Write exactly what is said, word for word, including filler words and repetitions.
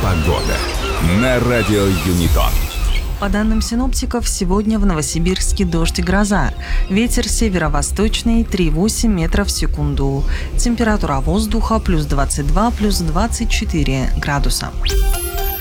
Погода на радио Юнитон. По данным синоптиков, сегодня в Новосибирске дождь и гроза. Ветер северо-восточный три и восемь метров в секунду. Температура воздуха плюс двадцать два, плюс двадцать четыре градуса.